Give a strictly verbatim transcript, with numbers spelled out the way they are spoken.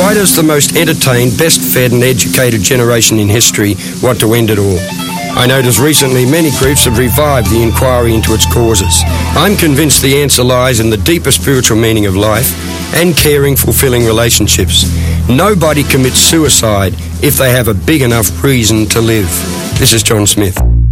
Why does the most entertained, best fed and educated generation in history want to end it all? I notice recently many groups have revived the inquiry into its causes. I'm convinced the answer lies in the deeper spiritual meaning of life and caring, fulfilling relationships. Nobody commits suicide if they have a big enough reason to live. This is John Smith.